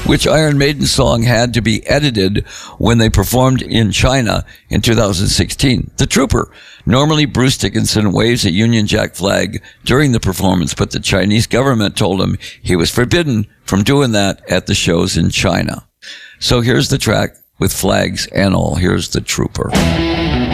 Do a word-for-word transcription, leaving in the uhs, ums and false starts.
Which Iron Maiden song had to be edited when they performed in China in two thousand sixteen? The Trooper. Normally, Bruce Dickinson waves a Union Jack flag during the performance, but the Chinese government told him he was forbidden from doing that at the shows in China. So here's the track with flags and all. Here's The Trooper.